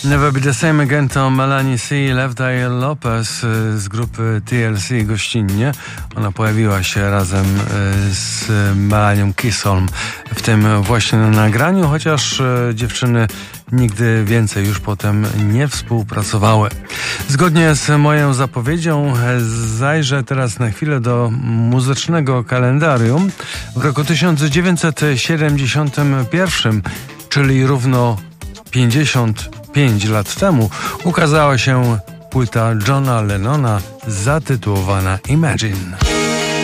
Never Be The Same Again to Melanie C. Left Eye Lopez z grupy TLC gościnnie. Ona pojawiła się razem z Melanią Chisholm w tym właśnie nagraniu, chociaż dziewczyny nigdy więcej już potem nie współpracowały. Zgodnie z moją zapowiedzią zajrzę teraz na chwilę do muzycznego kalendarium. W roku 1971, czyli równo 55 lat temu, ukazała się płyta Johna Lennona zatytułowana Imagine.